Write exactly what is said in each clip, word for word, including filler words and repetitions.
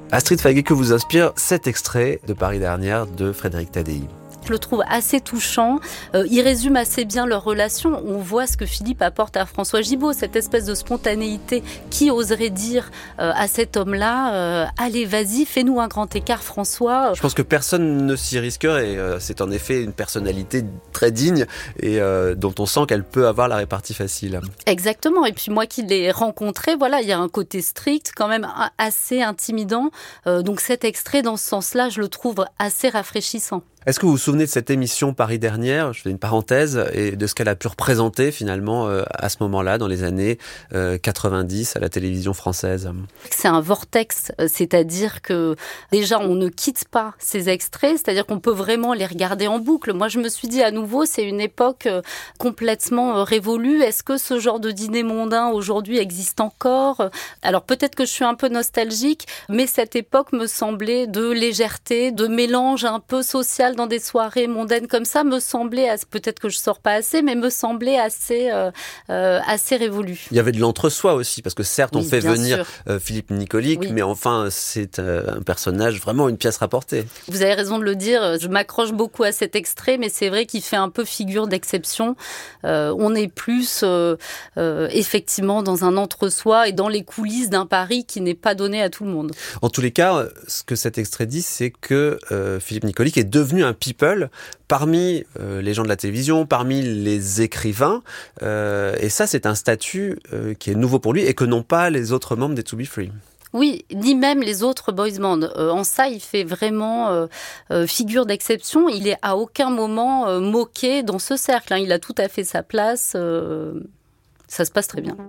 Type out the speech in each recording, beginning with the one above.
Astrid Faguet, que vous inspire cet extrait de Paris dernière de Frédéric Tadei? Je le trouve assez touchant. Euh, il résume assez bien leur relation. On voit ce que Philippe apporte à François Gibault, cette espèce de spontanéité. Qui oserait dire euh, à cet homme-là euh, « Allez, vas-y, fais-nous un grand écart, François ». Je pense que personne ne s'y risquerait. Euh, c'est en effet une personnalité très digne et euh, dont on sent qu'elle peut avoir la répartie facile. Exactement. Et puis moi qui l'ai rencontré, voilà, il y a un côté strict, quand même assez intimidant. Euh, donc cet extrait, dans ce sens-là, je le trouve assez rafraîchissant. Est-ce que vous vous souvenez de cette émission Paris dernière, je fais une parenthèse, et de ce qu'elle a pu représenter finalement euh, à ce moment-là, dans les années euh, quatre-vingt-dix à la télévision française? C'est un vortex, c'est-à-dire que déjà on ne quitte pas ces extraits, c'est-à-dire qu'on peut vraiment les regarder en boucle. Moi je me suis dit à nouveau, c'est une époque complètement révolue. Est-ce que ce genre de dîner mondain aujourd'hui existe encore? Alors peut-être que je suis un peu nostalgique, mais cette époque me semblait de légèreté, de mélange un peu social dans des soirées mondaines comme ça, me semblait, peut-être que je sors pas assez, mais me semblait assez, euh, euh, assez révolu. Il y avait de l'entre-soi aussi, parce que certes on oui, fait venir euh, Philippe Nicolic, oui. mais enfin c'est euh, un personnage, vraiment une pièce rapportée. Vous avez raison de le dire, je m'accroche beaucoup à cet extrait, mais c'est vrai qu'il fait un peu figure d'exception. Euh, on est plus euh, euh, effectivement dans un entre-soi et dans les coulisses d'un Paris qui n'est pas donné à tout le monde. En tous les cas, ce que cet extrait dit, c'est que euh, Philippe Nicolic est devenu un people parmi euh, les gens de la télévision, parmi les écrivains, euh, et ça c'est un statut euh, qui est nouveau pour lui et que n'ont pas les autres membres des To Be Free. Oui, ni même les autres boys band. Euh, en ça, il fait vraiment euh, euh, figure d'exception. Il est à aucun moment euh, moqué dans ce cercle. Hein. Il a tout à fait sa place. Euh, ça se passe très bien.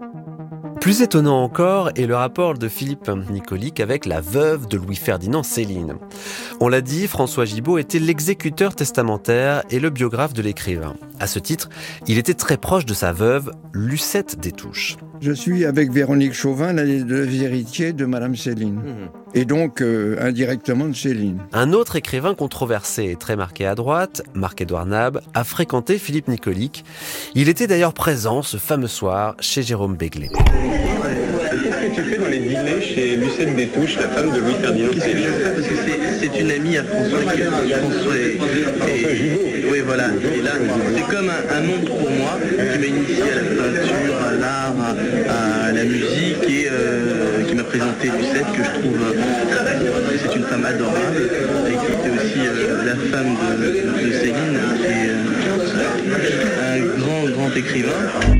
Plus étonnant encore est le rapport de Philippe Nicolic avec la veuve de Louis-Ferdinand, Céline. On l'a dit, François Gibault était l'exécuteur testamentaire et le biographe de l'écrivain. À ce titre, il était très proche de sa veuve, Lucette des Touches. Je suis avec Véronique Chauvin, la deux héritiers de Madame Céline. Mmh. Et donc, euh, indirectement de Céline. Un autre écrivain controversé et très marqué à droite, Marc-Édouard Nab, a fréquenté Philippe Nicolic. Il était d'ailleurs présent ce fameux soir chez Jérôme Béglé. Qu'est-ce que tu fais dans les dîners chez Lucette des Touches, la femme de Louis-Ferdinand Céline? Parce que c'est, c'est une amie à François qui François et, et, oui voilà. Et là, c'est comme un, un monde pour moi qui m'a initié à la peinture, à l'art, à, à la musique et euh, qui m'a présenté Lucette que je trouve euh, c'est une femme adorable et qui était aussi euh, la femme de, de Céline et euh, un grand grand écrivain.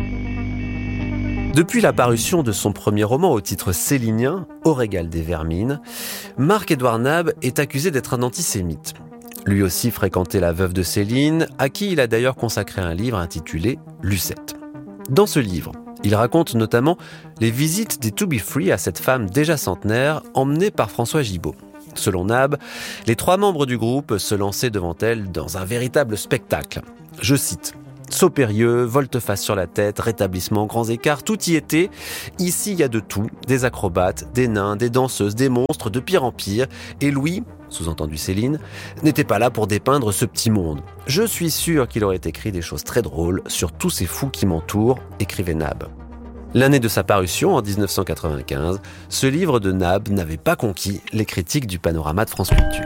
Depuis la parution de son premier roman au titre célinien, Au régal des vermines, Marc-Édouard Nab est accusé d'être un antisémite. Lui aussi fréquentait la veuve de Céline, à qui il a d'ailleurs consacré un livre intitulé Lucette. Dans ce livre, il raconte notamment les visites des To Be Free à cette femme déjà centenaire, emmenée par François Gibault. Selon Nab, les trois membres du groupe se lançaient devant elle dans un véritable spectacle. Je cite: saut périlleux, volte-face sur la tête, rétablissement, grands écarts, tout y était. Ici, il y a de tout, des acrobates, des nains, des danseuses, des monstres, de pire en pire. Et Louis, sous-entendu Céline, n'était pas là pour dépeindre ce petit monde. Je suis sûr qu'il aurait écrit des choses très drôles sur tous ces fous qui m'entourent, écrivait Nab. L'année de sa parution, en dix-neuf cent quatre-vingt-quinze, ce livre de Nab n'avait pas conquis les critiques du Panorama de France Culture.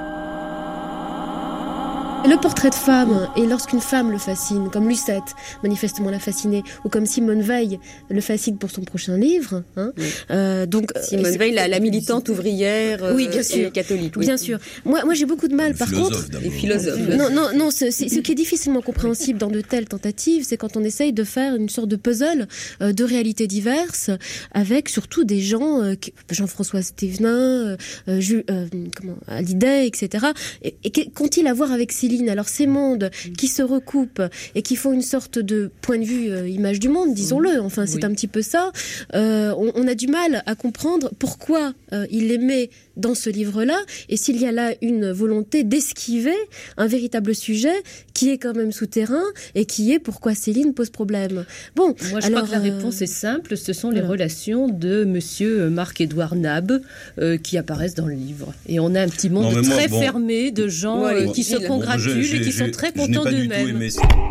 Le portrait de femme, et lorsqu'une femme le fascine, comme Lucette manifestement l'a fasciné, ou comme Simone Veil le fascine pour son prochain livre, hein, oui. euh, donc Simone Veil, la, la militante ouvrière, euh, oui, bien sûr, et catholique, oui. bien sûr. Moi, moi, j'ai beaucoup de mal. Les par contre, les philosophes. Non, non, non. Ce, ce qui est difficilement compréhensible dans de telles tentatives, c'est quand on essaye de faire une sorte de puzzle euh, de réalités diverses, avec surtout des gens, euh, Jean-François Stévenin, euh, Jules, euh, comment, Hallyday, et cetera. Et, et qu'ont-ils à voir avec Céline? Alors ces mondes qui se recoupent et qui font une sorte de point de vue euh, image du monde, disons-le, enfin c'est oui. un petit peu ça, euh, on, on a du mal à comprendre pourquoi euh, il les met dans ce livre-là, et s'il y a là une volonté d'esquiver un véritable sujet qui est quand même souterrain et qui est pourquoi Céline pose problème. Bon, moi je alors, crois que la réponse euh... est simple, ce sont les voilà. relations de monsieur Marc-Édouard Nab euh, qui apparaissent dans le livre. Et on a un petit monde non, très moi, bon, fermé de gens ouais, euh, qui se congratulent bon, et qui sont très contents d'eux-mêmes.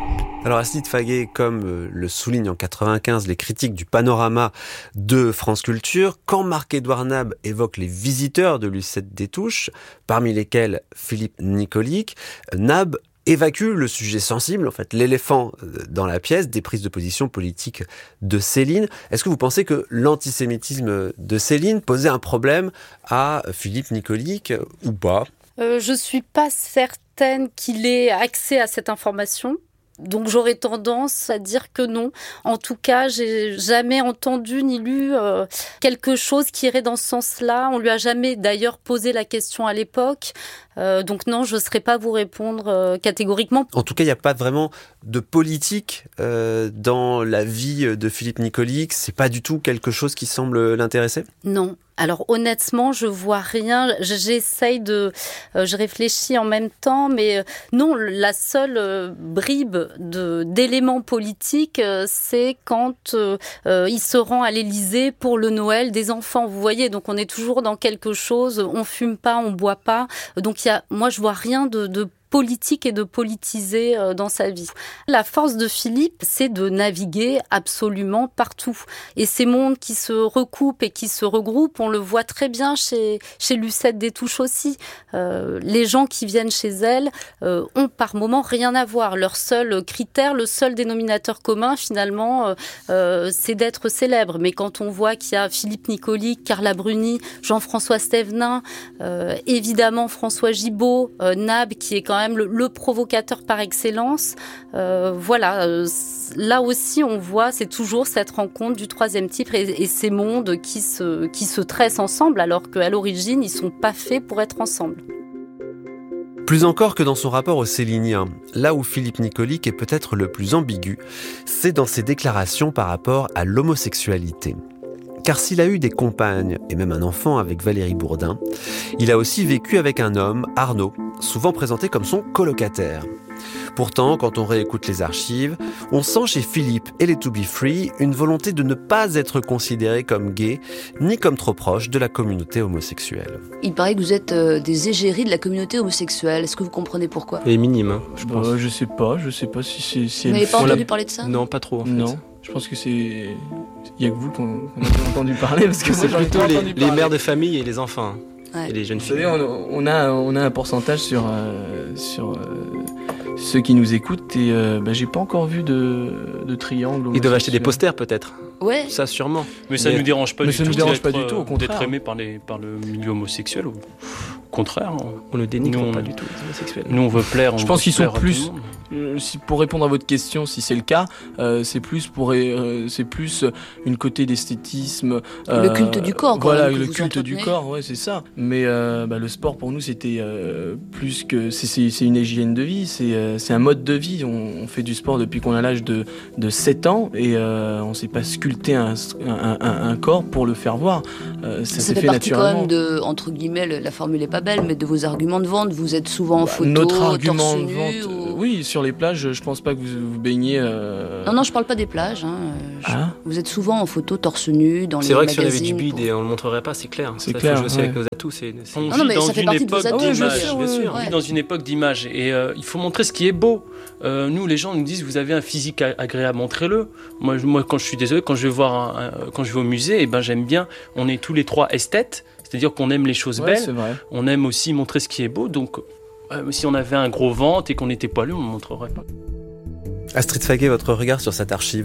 Alors Astrid Faguet, comme le soulignent en quatre-vingt-quinze les critiques du Panorama de France Culture, quand Marc-Édouard Nab évoque les visiteurs de Lucette Détouche, parmi lesquels Philippe Nicolic, Nab évacue le sujet sensible, en fait, l'éléphant dans la pièce, des prises de position politiques de Céline. Est-ce que vous pensez que l'antisémitisme de Céline posait un problème à Philippe Nicolic ou pas ? euh, Je suis pas certaine qu'il ait accès à cette information. Donc j'aurais tendance à dire que non. En tout cas, j'ai jamais entendu ni lu euh, quelque chose qui irait dans ce sens-là. On lui a jamais d'ailleurs posé la question à l'époque. Euh, donc non, je ne saurais pas vous répondre euh, catégoriquement. En tout cas, il n'y a pas vraiment de politique euh, dans la vie de Philippe Nicolic. C'est pas du tout quelque chose qui semble l'intéresser ? Non. Alors honnêtement, je vois rien. J'essaye de, euh, je réfléchis en même temps, mais euh, non, la seule euh, bribe de d'éléments politiques, euh, c'est quand euh, euh, il se rend à l'Élysée pour le Noël des enfants. Vous voyez, donc on est toujours dans quelque chose. On fume pas, on boit pas. Donc il y a, moi je vois rien de, de politique et de politiser dans sa vie. La force de Philippe, c'est de naviguer absolument partout. Et ces mondes qui se recoupent et qui se regroupent, on le voit très bien chez, chez Lucette Détouche aussi. Euh, les gens qui viennent chez elle euh, ont par moments rien à voir. Leur seul critère, le seul dénominateur commun finalement, euh, euh, c'est d'être célèbre. Mais quand on voit qu'il y a Philippe Nicolic, Carla Bruni, Jean-François Stévenin, euh, évidemment François Gibault, euh, Nab qui est quand même Le, le provocateur par excellence. Euh, voilà, euh, là aussi on voit, c'est toujours cette rencontre du troisième type et, et ces mondes qui se, qui se tressent ensemble alors qu'à l'origine ils sont pas faits pour être ensemble. Plus encore que dans son rapport aux Céliniens, là où Philippe Nicolic est peut-être le plus ambigu, c'est dans ses déclarations par rapport à l'homosexualité. Car s'il a eu des compagnes et même un enfant avec Valérie Bourdin, il a aussi vécu avec un homme, Arnaud, souvent présenté comme son colocataire. Pourtant, quand on réécoute les archives, on sent chez Philippe et les To Be Free une volonté de ne pas être considéré comme gay, ni comme trop proche de la communauté homosexuelle. Il paraît que vous êtes euh, des égéries de la communauté homosexuelle. Est-ce que vous comprenez pourquoi ? Et minime, hein, je pense. Bah, je sais pas, je sais pas si c'est... Si vous n'avez pas entendu parler de ça ? Non, pas trop en fait. Non, je pense que c'est... Il y a que vous qu'on a entendu parler, parce que c'est moi, plutôt les, les mères de famille et les enfants. Ouais. Et les jeunes filles. Vous savez, on, on, a, on a un pourcentage sur, euh, sur euh, ceux qui nous écoutent et euh, bah, j'ai pas encore vu de, de triangle. Ils doivent acheter des posters peut-être. Ouais. Ça sûrement. Mais ça ne nous dérange pas mais du ça tout. nous dérange pas d'être, du tout, au contraire. D'être aimé par, les, par le milieu homosexuel. Au contraire. On, on ne dénigre nous, pas on, du tout les homosexuels. Nous on veut plaire. On Je pense qu'ils sont plus. Euh, si, pour répondre à votre question, si c'est le cas, euh, c'est plus pour euh, c'est plus une côté d'esthétisme. Euh, le culte du corps. Voilà, même, le culte du corps, ouais, c'est ça. Mais euh, bah, le sport pour nous c'était euh, plus que c'est, c'est, c'est une hygiène de vie, c'est, euh, c'est un mode de vie. On, on fait du sport depuis qu'on a l'âge de, de sept ans et euh, on s'est pas sculpté un, un, un, un corps pour le faire voir. Euh, ça, ça s'est fait, fait partie naturellement. quand même de, entre guillemets, la formule est pas belle, mais de vos arguments de vente. Vous êtes souvent en photo, Notre argument torse de nu, vente, ou... oui, sur les plages, je pense pas que vous vous baignez. Euh... Non, non, je parle pas des plages. Hein. Je... Ah. Vous êtes souvent en photo, torse nu, dans c'est les vrai magazines. que si on avait du bide pour... et on le montrerait pas, c'est clair. C'est ça, clair. Faut jouer aussi ouais. avec nos atouts. C'est, c'est... On non, non, mais vit ça dans fait une partie de vos époque atouts. d'image. sûr, Bien sûr. ouais. On vit dans une époque d'image et euh, il faut montrer ce qui est beau. Euh, nous, les gens nous disent vous avez un physique agréable, montrez-le. Moi, je, moi, quand je suis désolé, quand je vais voir, un, un, quand je vais au musée, et ben j'aime bien. On est tous les trois esthètes, c'est-à-dire qu'on aime les choses Ouais, belles. c'est vrai. On aime aussi montrer ce qui est beau. Donc, euh, si on avait un gros ventre et qu'on était poilu, on ne montrerait pas. Astrid Faguet, votre regard sur cette archive ?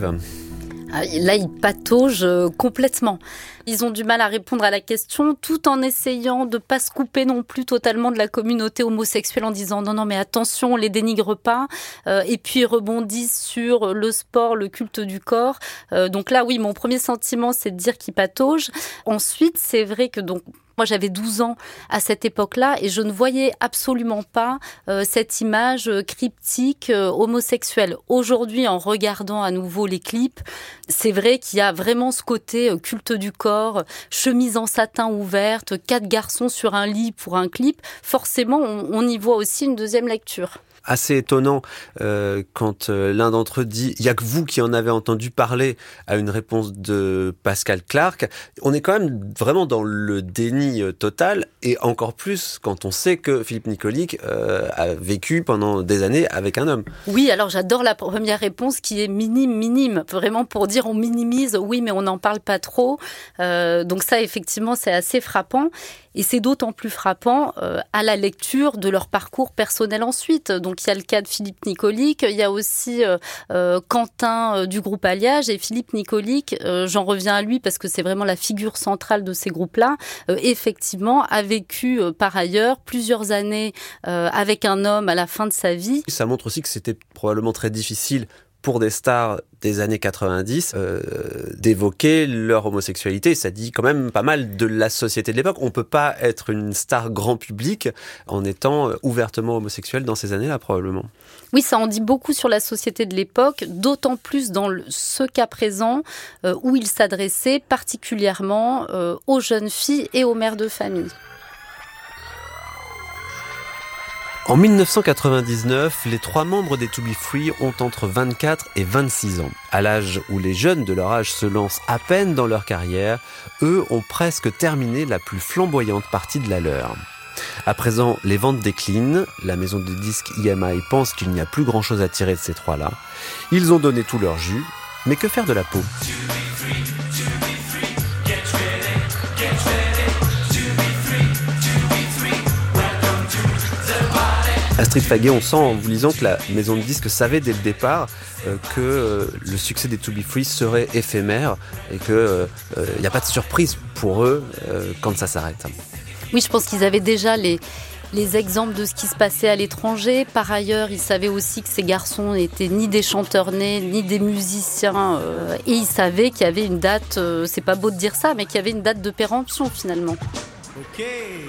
Là, ils pataugent complètement. Ils ont du mal à répondre à la question tout en essayant de ne pas se couper non plus totalement de la communauté homosexuelle en disant non, non, mais attention, on ne les dénigre pas. Euh, et puis, ils rebondissent sur le sport, le culte du corps. Euh, donc là, oui, mon premier sentiment, c'est de dire qu'ils pataugent. Ensuite, c'est vrai que donc, moi, j'avais douze ans à cette époque-là et je ne voyais absolument pas euh, cette image cryptique euh, homosexuelle. Aujourd'hui, en regardant à nouveau les clips, c'est vrai qu'il y a vraiment ce côté euh, culte du corps, chemise en satin ouverte, quatre garçons sur un lit pour un clip. Forcément, on, on y voit aussi une deuxième lecture. assez étonnant euh, quand euh, l'un d'entre eux dit « il n'y a que vous qui en avez entendu parler » à une réponse de Pascal Clark. On est quand même vraiment dans le déni total, et encore plus quand on sait que Philippe Nicolic euh, a vécu pendant des années avec un homme. Oui, alors j'adore la première réponse qui est minime, minime, vraiment pour dire on minimise, oui mais on n'en parle pas trop. Euh, donc ça effectivement c'est assez frappant. Et c'est d'autant plus frappant euh, à la lecture de leur parcours personnel ensuite. Donc il y a le cas de Philippe Nicolic, il y a aussi euh, euh, Quentin euh, du groupe Alliage, et Philippe Nicolic, euh, j'en reviens à lui parce que c'est vraiment la figure centrale de ces groupes-là, euh, effectivement a vécu euh, par ailleurs plusieurs années euh, avec un homme à la fin de sa vie. Ça montre aussi que c'était probablement très difficile pour des stars des années quatre-vingt-dix euh, d'évoquer leur homosexualité. Ça dit quand même pas mal de la société de l'époque. On peut pas être une star grand public en étant ouvertement homosexuel dans ces années-là, probablement. Oui, ça en dit beaucoup sur la société de l'époque, d'autant plus dans le, ce cas présent euh, où il s'adressait particulièrement euh, aux jeunes filles et aux mères de famille. En dix-neuf cent quatre-vingt-dix-neuf, les trois membres des To Be Free ont entre vingt-quatre et vingt-six ans. À l'âge où les jeunes de leur âge se lancent à peine dans leur carrière, eux ont presque terminé la plus flamboyante partie de la leur. À présent, les ventes déclinent, la maison de disques I M I pense qu'il n'y a plus grand-chose à tirer de ces trois-là. Ils ont donné tout leur jus, mais que faire de la peau ? Astrid Faguet, on sent en vous lisant que la maison de disques savait dès le départ euh, que euh, le succès des To Be Free serait éphémère et qu'il euh, n'y a pas de surprise pour eux euh, quand ça s'arrête. Oui, je pense qu'ils avaient déjà les, les exemples de ce qui se passait à l'étranger. Par ailleurs, ils savaient aussi que ces garçons n'étaient ni des chanteurs nés, ni des musiciens. Euh, et ils savaient qu'il y avait une date, euh, c'est pas beau de dire ça, mais qu'il y avait une date de péremption finalement. Ok.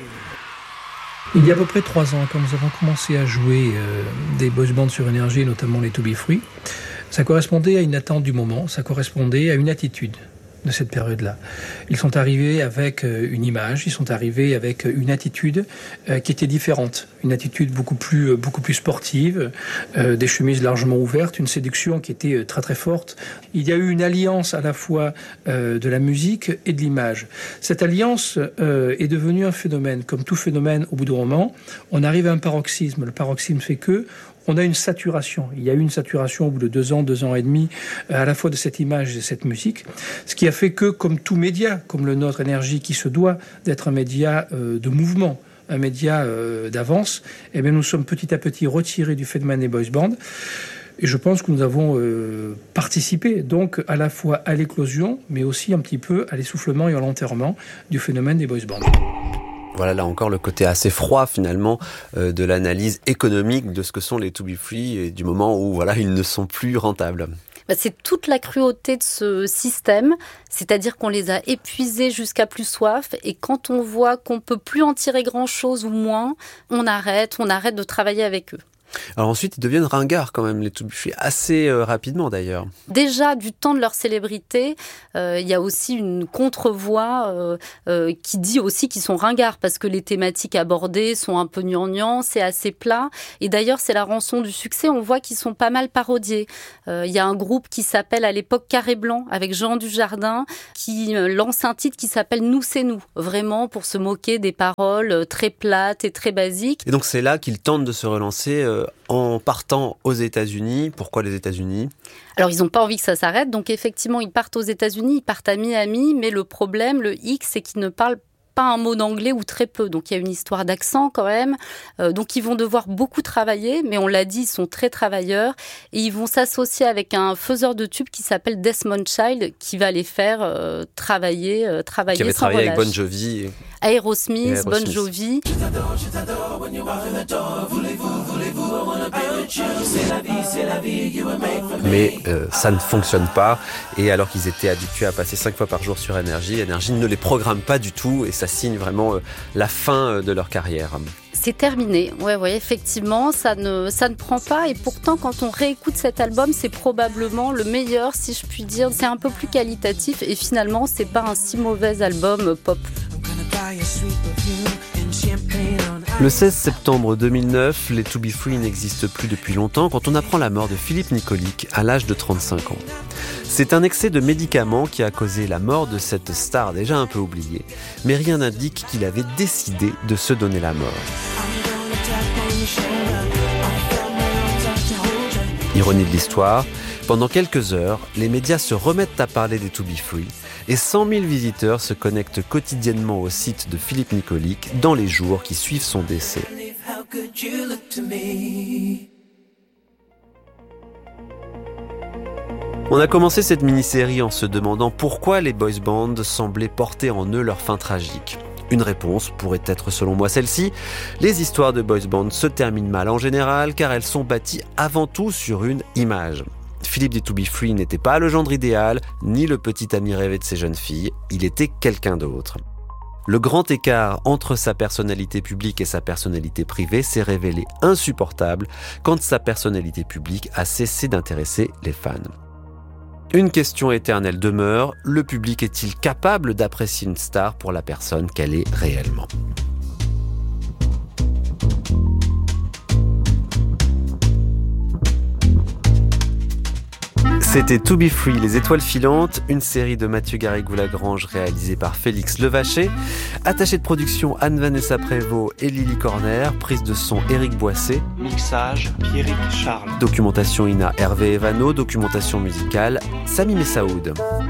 Il y a à peu près trois ans, quand nous avons commencé à jouer euh, des boys bands sur Énergie, notamment les To Be Free, ça correspondait à une attente du moment, ça correspondait à une attitude de cette période-là. Ils sont arrivés avec une image, ils sont arrivés avec une attitude euh, qui était différente, une attitude beaucoup plus, beaucoup plus sportive, euh, des chemises largement ouvertes, une séduction qui était très très forte. Il y a eu une alliance à la fois euh, de la musique et de l'image. Cette alliance euh, est devenue un phénomène. Comme tout phénomène, au bout d'un moment, on arrive à un paroxysme. Le paroxysme fait que on a une saturation. Il y a eu une saturation au bout de deux ans, deux ans et demi, à la fois de cette image et de cette musique, ce qui a fait que, comme tout média, comme le nôtre Énergie, qui se doit d'être un média euh, de mouvement, un média euh, d'avance, eh bien, nous sommes petit à petit retirés du phénomène des boys bands. Et je pense que nous avons euh, participé donc à la fois à l'éclosion, mais aussi un petit peu à l'essoufflement et à l'enterrement du phénomène des boys bands. Voilà, là encore, le côté assez froid, finalement, euh, de l'analyse économique de ce que sont les To Be Free et du moment où, voilà, ils ne sont plus rentables. Bah, c'est toute la cruauté de ce système, c'est-à-dire qu'on les a épuisés jusqu'à plus soif, et quand on voit qu'on peut plus en tirer grand-chose ou moins, on arrête, on arrête de travailler avec eux. Alors ensuite, ils deviennent ringards quand même, les To Be Free, assez euh, rapidement d'ailleurs. Déjà, du temps de leur célébrité, euh, il y a aussi une contre-voix euh, euh, qui dit aussi qu'ils sont ringards, parce que les thématiques abordées sont un peu gnangnan, c'est assez plat. Et d'ailleurs, c'est la rançon du succès, on voit qu'ils sont pas mal parodiés. Euh, il y a un groupe qui s'appelle à l'époque Carré Blanc, avec Jean Dujardin, qui euh, lance un titre qui s'appelle Nous c'est nous, vraiment pour se moquer des paroles très plates et très basiques. Et donc c'est là qu'ils tentent de se relancer euh, en partant aux États-Unis. Pourquoi les États-Unis ? Alors, ils n'ont pas envie que ça s'arrête. Donc, effectivement, ils partent aux États-Unis, ils partent à Miami. Mais le problème, le hic, c'est qu'ils ne parlent pas un mot d'anglais ou très peu. Donc, il y a une histoire d'accent quand même. Euh, donc, ils vont devoir beaucoup travailler. Mais on l'a dit, ils sont très travailleurs. Et ils vont s'associer avec un faiseur de tubes qui s'appelle Desmond Child, qui va les faire euh, travailler, euh, travailler qui avait sans travaillé relâche. avec Bon Jovi. Et... Aerosmith, et Aerosmith, Bon Jovi. Je t'adore, je t'adore, when you walk in the door. Voulez-vous, voulez-vous, I wanna be with you. C'est la vie, c'est la vie, you were made for me. Mais euh, ça ne fonctionne pas. Et alors qu'ils étaient habitués à passer cinq fois par jour sur Énergie, Énergie ne les programme pas du tout. Et ça signe vraiment euh, la fin de leur carrière. C'est terminé, ouais, ouais, effectivement, ça ne, ça ne prend pas. Et pourtant, quand on réécoute cet album, c'est probablement le meilleur, si je puis dire. C'est un peu plus qualitatif et finalement, c'est pas un si mauvais album pop. Le seize septembre deux mille neuf, les To Be Free n'existent plus depuis longtemps quand on apprend la mort de Philippe Nicolic à l'âge de trente-cinq ans. C'est un excès de médicaments qui a causé la mort de cette star déjà un peu oubliée, mais rien n'indique qu'il avait décidé de se donner la mort. Ironie de l'histoire, pendant quelques heures, les médias se remettent à parler des To Be Free et cent mille visiteurs se connectent quotidiennement au site de Philippe Nicolic dans les jours qui suivent son décès. On a commencé cette mini-série en se demandant pourquoi les boys bands semblaient porter en eux leur fin tragique. Une réponse pourrait être selon moi celle-ci. Les histoires de boys bands se terminent mal en général car elles sont bâties avant tout sur une image. Philippe des To Be Free n'était pas le gendre idéal, ni le petit ami rêvé de ces jeunes filles, il était quelqu'un d'autre. Le grand écart entre sa personnalité publique et sa personnalité privée s'est révélé insupportable quand sa personnalité publique a cessé d'intéresser les fans. Une question éternelle demeure, le public est-il capable d'apprécier une star pour la personne qu'elle est réellement ? C'était To Be Free, les étoiles filantes, une série de Mathieu Garrigou-Lagrange réalisée par Félix Levaché, attachée de production Anne-Vanessa Prévost et Lily Corner, prise de son Éric Boissé, mixage Pierrick Charles, documentation Ina Hervé Evano, documentation musicale Sami Messaoud.